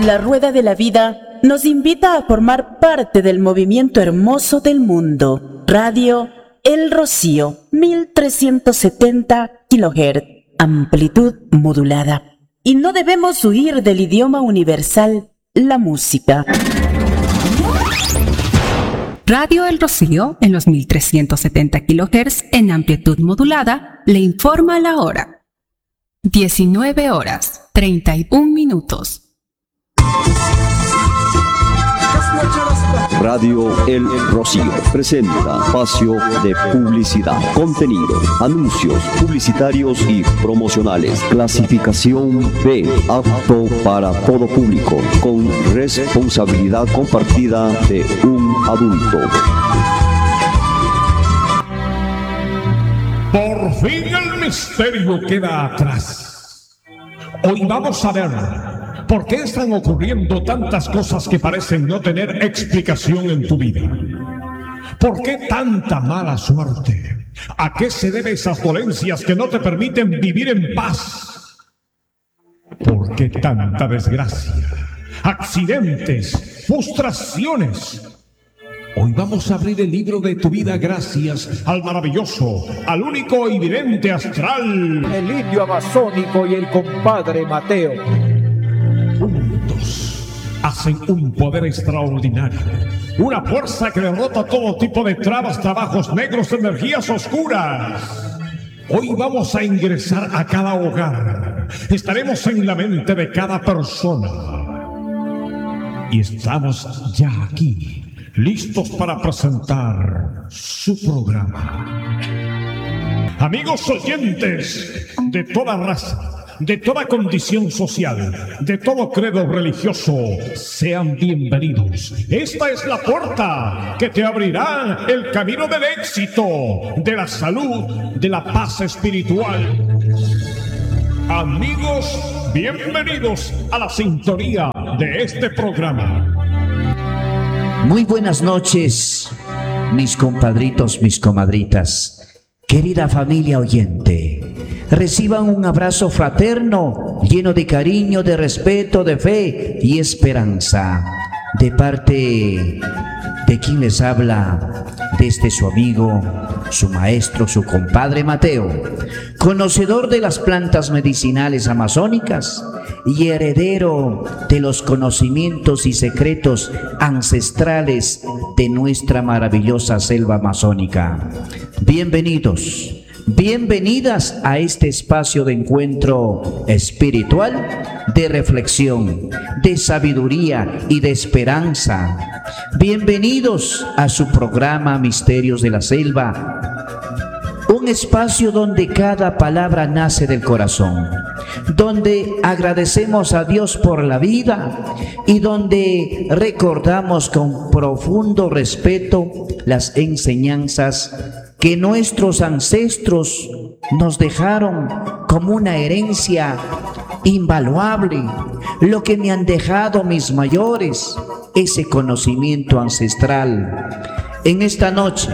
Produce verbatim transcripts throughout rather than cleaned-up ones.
La rueda de la vida nos invita a formar parte del movimiento hermoso del mundo. Radio El Rocío, mil trescientos setenta kilohertz, amplitud modulada. Y no debemos huir del idioma universal, la música. Radio El Rocío, en los mil trescientos setenta kilohertz en amplitud modulada, le informa la hora. diecinueve horas, treinta y un minutos. Radio El Rocío presenta espacio de publicidad, contenido, anuncios publicitarios y promocionales. Clasificación B, apto para todo público, con responsabilidad compartida de un adulto. Por fin el misterio queda atrás. Hoy vamos a ver por qué están ocurriendo tantas cosas que parecen no tener explicación en tu vida. ¿Por qué tanta mala suerte? ¿A qué se deben esas dolencias que no te permiten vivir en paz? ¿Por qué tanta desgracia? Accidentes, frustraciones. Hoy vamos a abrir el libro de tu vida gracias al maravilloso, al único y vidente astral, el indio amazónico y el compadre Mateo. Juntos hacen un poder extraordinario, una fuerza que derrota todo tipo de trabas, trabajos negros, energías oscuras. Hoy vamos a ingresar a cada hogar, estaremos en la mente de cada persona y estamos ya aquí, listos para presentar su programa. Amigos oyentes de toda raza, de toda condición social, de todo credo religioso, sean bienvenidos. Esta es la puerta que te abrirá el camino del éxito, de la salud, de la paz espiritual. Amigos, bienvenidos a la sintonía de este programa. Muy buenas noches, mis compadritos, mis comadritas. Querida familia oyente, reciban un abrazo fraterno, lleno de cariño, de respeto, de fe y esperanza, de parte de quien les habla, desde su amigo, su maestro, su compadre Mateo, conocedor de las plantas medicinales amazónicas y heredero de los conocimientos y secretos ancestrales de nuestra maravillosa selva amazónica. Bienvenidos, bienvenidas a este espacio de encuentro espiritual, de reflexión, de sabiduría y de esperanza. Bienvenidos a su programa Misterios de la Selva, un espacio donde cada palabra nace del corazón, donde agradecemos a Dios por la vida y donde recordamos con profundo respeto las enseñanzas que nuestros ancestros nos dejaron como una herencia invaluable, lo que me han dejado mis mayores, ese conocimiento ancestral. En esta noche,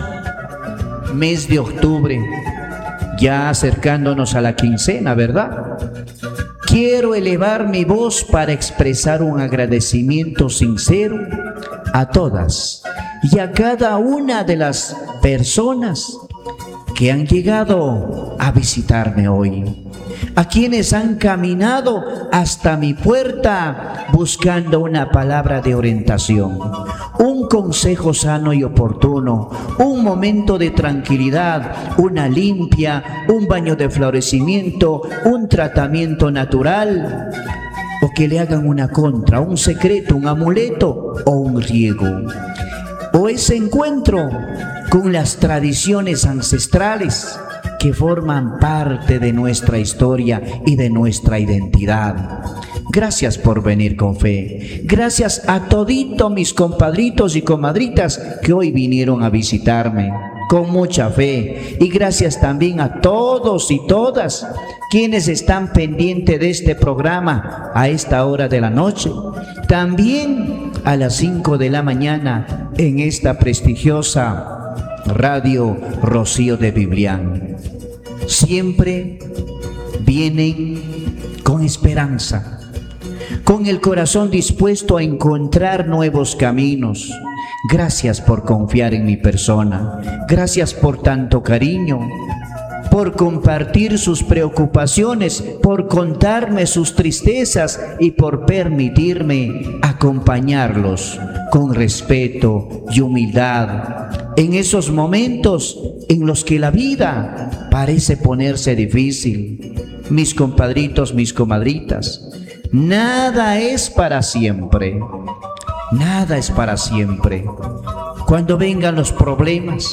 mes de octubre, ya acercándonos a la quincena, ¿verdad? Quiero elevar mi voz para expresar un agradecimiento sincero a todas y a cada una de las personas que han llegado a visitarme hoy, a quienes han caminado hasta mi puerta buscando una palabra de orientación, un consejo sano y oportuno, un momento de tranquilidad, una limpia, un baño de florecimiento, un tratamiento natural, o que le hagan una contra, un secreto, un amuleto o un riego, o ese encuentro con las tradiciones ancestrales que forman parte de nuestra historia y de nuestra identidad. Gracias por venir con fe. Gracias a todito mis compadritos y comadritas que hoy vinieron a visitarme con mucha fe. Y gracias también a todos y todas quienes están pendientes de este programa a esta hora de la noche. También a las cinco de la mañana en esta prestigiosa Radio Rocío de Biblián. Siempre vienen con esperanza, con el corazón dispuesto a encontrar nuevos caminos. Gracias por confiar en mi persona. Gracias por tanto cariño, por compartir sus preocupaciones, por contarme sus tristezas y por permitirme acompañarlos con respeto y humildad en esos momentos en los que la vida parece ponerse difícil. Mis compadritos, mis comadritas, nada es para siempre. Nada es para siempre. Cuando vengan los problemas,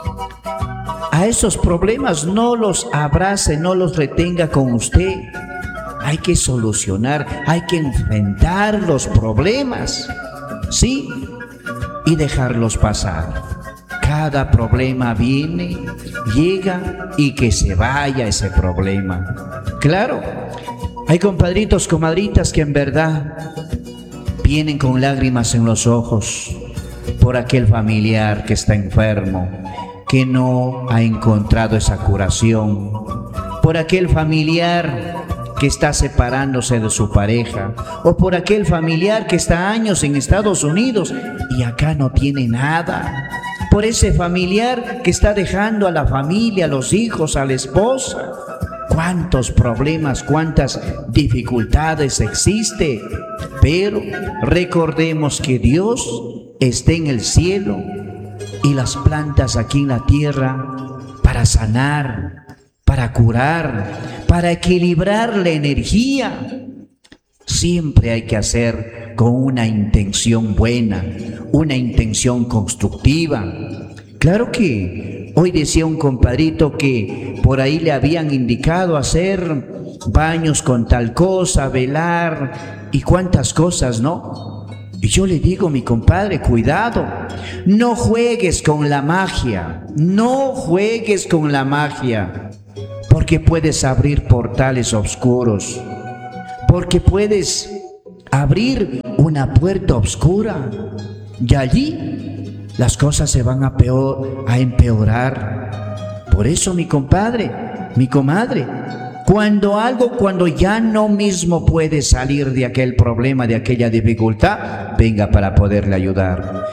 a esos problemas no los abrace, no los retenga con usted. Hay que solucionar, hay que enfrentar los problemas, ¿sí? Y dejarlos pasar. Cada problema viene, llega y que se vaya ese problema. Claro, hay compadritos, comadritas que en verdad vienen con lágrimas en los ojos por aquel familiar que está enfermo, que no ha encontrado esa curación, por aquel familiar que está separándose de su pareja, o por aquel familiar que está años en Estados Unidos y acá no tiene nada, por ese familiar que está dejando a la familia, a los hijos, a la esposa. Cuántos problemas, cuántas dificultades existe, pero recordemos que Dios está en el cielo y las plantas aquí en la tierra para sanar, para curar, para equilibrar la energía. Siempre hay que hacer con una intención buena, una intención constructiva. Claro que hoy decía un compadrito que por ahí le habían indicado hacer baños con tal cosa, velar y cuántas cosas, ¿no? Y yo le digo, mi compadre, cuidado, no juegues con la magia, no juegues con la magia, porque puedes abrir portales oscuros, porque puedes abrir una puerta oscura y allí las cosas se van a, peor, a empeorar. Por eso, mi compadre, mi comadre, cuando algo, cuando ya no mismo puede salir de aquel problema, de aquella dificultad, venga para poderle ayudar.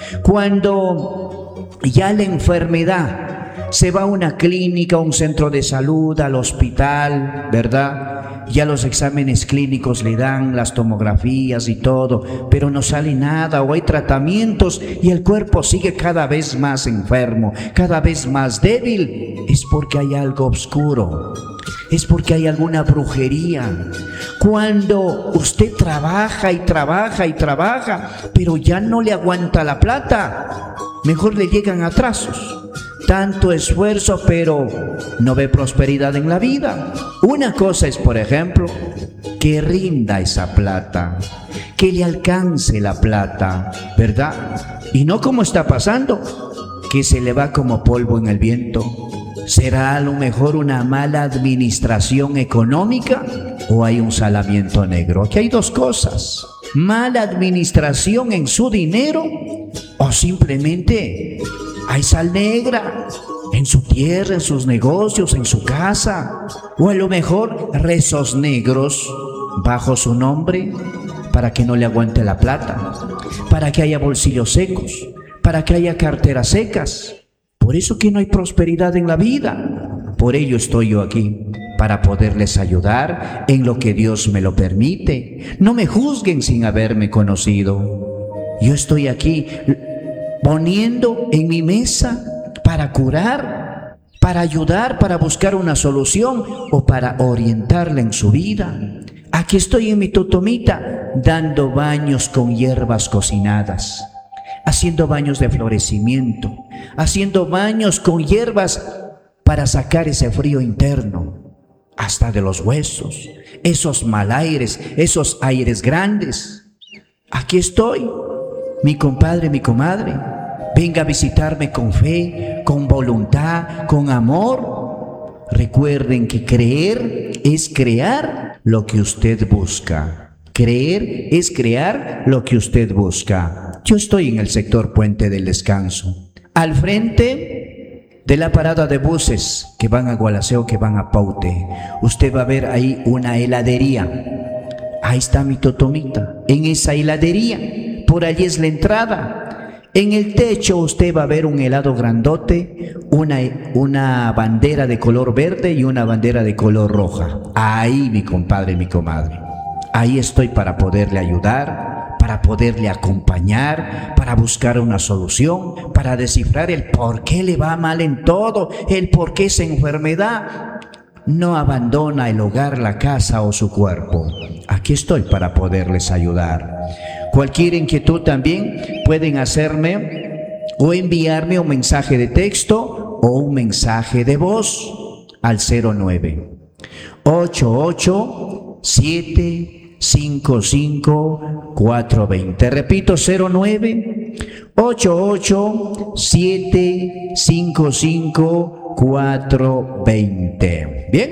Cuando ya la enfermedad se va a una clínica, a un centro de salud, al hospital, ¿verdad? Ya los exámenes clínicos le dan las tomografías y todo, pero no sale nada, o hay tratamientos y el cuerpo sigue cada vez más enfermo, cada vez más débil. Es porque hay algo oscuro, es porque hay alguna brujería. Cuando usted trabaja y trabaja y trabaja, pero ya no le aguanta la plata, mejor le llegan atrasos. Tanto esfuerzo, pero no ve prosperidad en la vida. Una cosa es, por ejemplo, que rinda esa plata, que le alcance la plata, ¿verdad? Y no como está pasando, que se le va como polvo en el viento. ¿Será a lo mejor una mala administración económica o hay un salamiento negro? Aquí hay dos cosas: mala administración en su dinero o simplemente hay sal negra en su tierra, en sus negocios, en su casa, o a lo mejor rezos negros bajo su nombre para que no le aguante la plata, para que haya bolsillos secos, para que haya carteras secas. Por eso que no hay prosperidad en la vida. Por ello estoy yo aquí, para poderles ayudar en lo que Dios me lo permite. No me juzguen sin haberme conocido. Yo estoy aquí poniendo en mi mesa para curar, para ayudar, para buscar una solución o para orientarla en su vida. Aquí estoy en mi totomita dando baños con hierbas cocinadas, haciendo baños de florecimiento, haciendo baños con hierbas para sacar ese frío interno, hasta de los huesos, esos mal aires, esos aires grandes. Aquí estoy, mi compadre, mi comadre, venga a visitarme con fe, con voluntad, con amor. Recuerden que creer es crear lo que usted busca. Creer es crear lo que usted busca. Yo estoy en el sector Puente del Descanso, al frente de la parada de buses que van a Gualaceo, que van a Paute. Usted va a ver ahí una heladería. Ahí está mi totomita, en esa heladería, por allí es la entrada. En el techo usted va a ver un helado grandote, una, una bandera de color verde y una bandera de color roja. Ahí, mi compadre, mi comadre, ahí estoy para poderle ayudar, para poderle acompañar, para buscar una solución, para descifrar el por qué le va mal en todo, el por qué esa enfermedad no abandona el hogar, la casa o su cuerpo. Aquí estoy para poderles ayudar. Cualquier inquietud también pueden hacerme o enviarme un mensaje de texto o un mensaje de voz al cero nueve ocho ocho siete cinco cinco cuatro dos cero. Repito, cero nueve ocho ocho siete cinco cinco cuatro dos cero. Bien,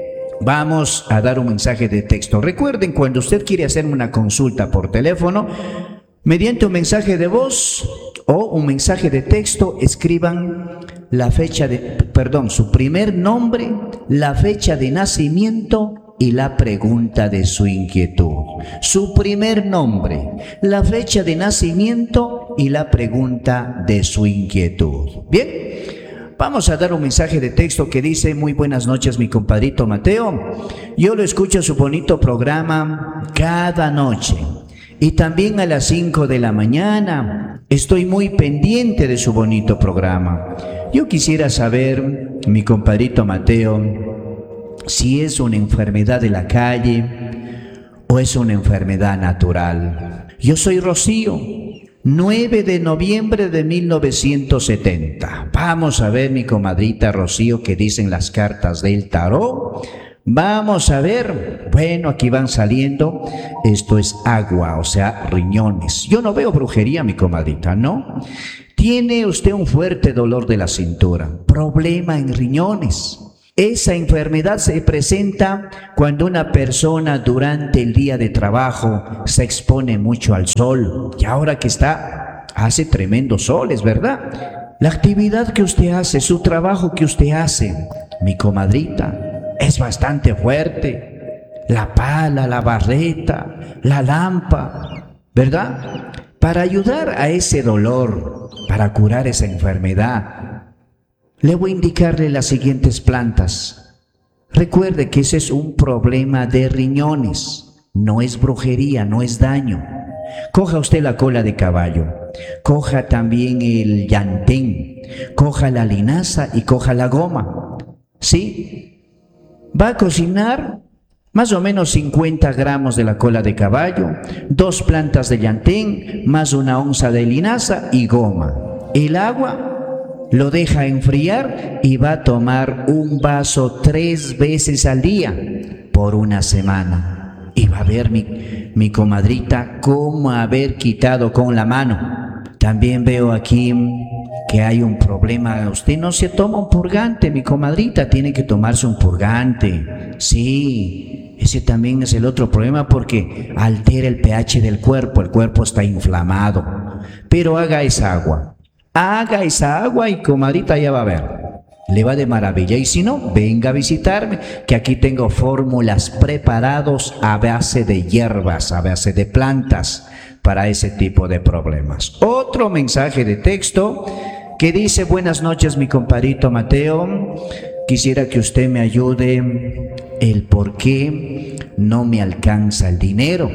vamos a dar un mensaje de texto. Recuerden, cuando usted quiere hacerme una consulta por teléfono, mediante un mensaje de voz o un mensaje de texto, escriban la fecha de, perdón, su primer nombre, la fecha de nacimiento y la pregunta de su inquietud. Su primer nombre, la fecha de nacimiento y la pregunta de su inquietud. Bien, vamos a dar un mensaje de texto que dice: muy buenas noches, mi compadrito Mateo. Yo lo escucho su bonito programa cada noche y también a las cinco de la mañana. Estoy muy pendiente de su bonito programa. Yo quisiera saber, mi compadrito Mateo, si es una enfermedad de la calle o es una enfermedad natural. Yo soy Rocío, nueve de noviembre de mil novecientos setenta. Vamos a ver, mi comadrita Rocío, qué dicen las cartas del tarot. Vamos a ver. Bueno, aquí van saliendo. Esto es agua, o sea, riñones. Yo no veo brujería, mi comadrita, ¿no? Tiene usted un fuerte dolor de la cintura, problema en riñones. Esa enfermedad se presenta cuando una persona durante el día de trabajo se expone mucho al sol. Y ahora que está, hace tremendos soles, ¿verdad? La actividad que usted hace, su trabajo que usted hace, mi comadrita, es bastante fuerte. La pala, la barreta, la lampa, ¿verdad? Para ayudar a ese dolor, para curar esa enfermedad, le voy a indicarle las siguientes plantas. Recuerde que ese es un problema de riñones, no es brujería, no es daño. Coja usted la cola de caballo, coja también el llantén, coja la linaza y coja la goma. ¿Sí? Va a cocinar más o menos cincuenta gramos de la cola de caballo, dos plantas de llantén, más una onza de linaza y goma. El agua lo deja enfriar y va a tomar un vaso tres veces al día por una semana. Y va a ver, mi, mi comadrita, cómo haber quitado con la mano. También veo aquí que hay un problema. Usted no se toma un purgante, mi comadrita, tiene que tomarse un purgante. Sí, ese también es el otro problema porque altera el pH del cuerpo, el cuerpo está inflamado. Pero haga esa agua. Haga esa agua y comadrita ya va a ver, le va de maravilla. Y si no, venga a visitarme, que aquí tengo fórmulas preparados a base de hierbas, a base de plantas para ese tipo de problemas. Otro mensaje de texto que dice: buenas noches, mi compadrito Mateo, quisiera que usted me ayude el por qué no me alcanza el dinero.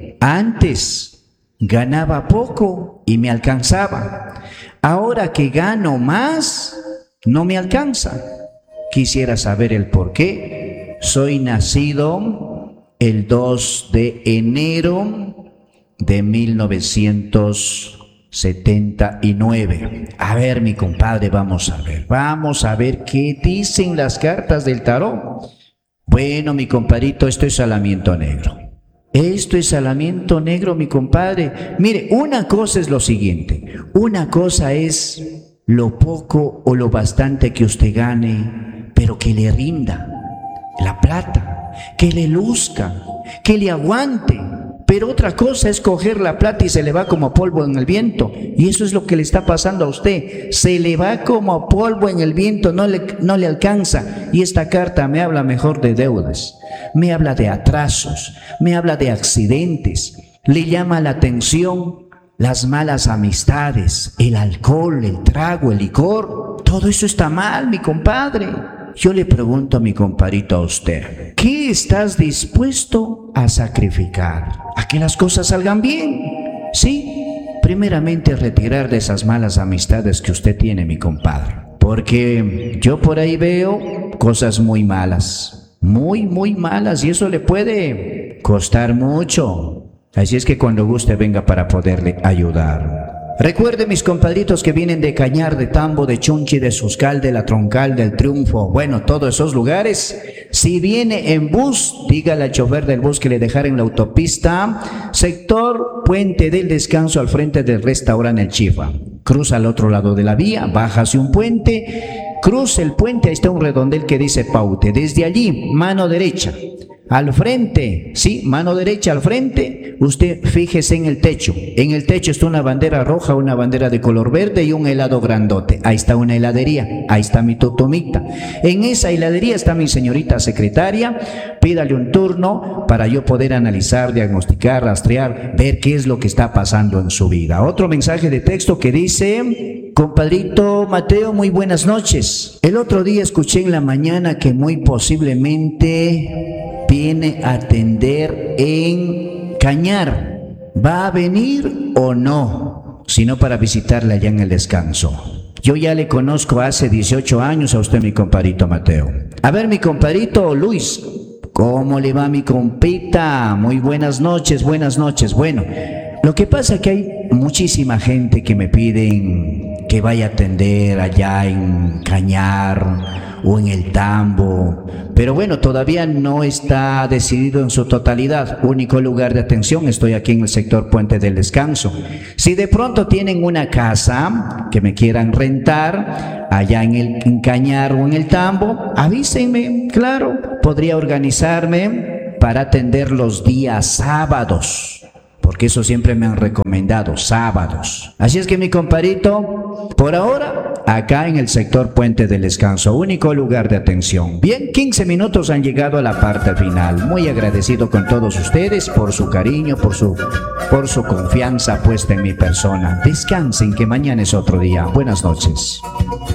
Antes ganaba poco y me alcanzaba. Ahora que gano más, no me alcanza. Quisiera saber el por qué. Soy nacido el dos de enero de mil novecientos setenta y nueve. A ver, mi compadre, vamos a ver. Vamos a ver qué dicen las cartas del tarot. Bueno, mi compadrito, esto es salamiento negro. Esto es salamiento negro, mi compadre. Mire, una cosa es lo siguiente. Una cosa es lo poco o lo bastante que usted gane, pero que le rinda la plata, que le luzca, que le aguante. Pero otra cosa es coger la plata y se le va como polvo en el viento. Y eso es lo que le está pasando a usted. Se le va como polvo en el viento, no le, no le alcanza. Y esta carta me habla mejor de deudas, me habla de atrasos, me habla de accidentes. Le llama la atención las malas amistades, el alcohol, el trago, el licor. Todo eso está mal, mi compadre. Yo le pregunto a mi compadrito, a usted, ¿qué estás dispuesto a sacrificar? ¿A que las cosas salgan bien? Sí, primeramente retirar de esas malas amistades que usted tiene, mi compadre. Porque yo por ahí veo cosas muy malas, muy, muy malas, y eso le puede costar mucho. Así es que cuando guste venga para poderle ayudar. Recuerde, mis compadritos que vienen de Cañar, de Tambo, de Chunchi, de Suscal, de La Troncal, del Triunfo, bueno, todos esos lugares. Si viene en bus, dígale al chofer del bus que le dejara en la autopista, sector Puente del Descanso, al frente del restaurante El Chifa. Cruza al otro lado de la vía, bájase un puente, cruza el puente, ahí está un redondel que dice Paute. Desde allí, mano derecha, al frente, sí, mano derecha al frente, usted fíjese en el techo. En el techo está una bandera roja, una bandera de color verde y un helado grandote. Ahí está una heladería, ahí está mi tutumita. En esa heladería está mi señorita secretaria. Pídale un turno para yo poder analizar, diagnosticar, rastrear, ver qué es lo que está pasando en su vida. Otro mensaje de texto que dice: compadrito Mateo, muy buenas noches. El otro día escuché en la mañana que muy posiblemente viene a atender en Cañar. ¿Va a venir o no? Sino para visitarla allá en el Descanso. Yo ya le conozco hace dieciocho años a usted, mi compadrito Mateo. A ver, mi compadrito Luis, ¿cómo le va, mi compita? Muy buenas noches, buenas noches. Bueno, lo que pasa es que hay muchísima gente que me piden que vaya a atender allá en Cañar o en el Tambo, pero bueno, todavía no está decidido en su totalidad. Único lugar de atención, estoy aquí en el sector Puente del Descanso. Si de pronto tienen una casa que me quieran rentar allá en el en Cañar o en el Tambo, avísenme, claro, podría organizarme para atender los días sábados, porque eso siempre me han recomendado, sábados. Así es que, mi compadrito, por ahora, acá en el sector Puente del Descanso, único lugar de atención. Bien, quince minutos han llegado a la parte final. Muy agradecido con todos ustedes por su cariño, por su, por su confianza puesta en mi persona. Descansen, que mañana es otro día. Buenas noches.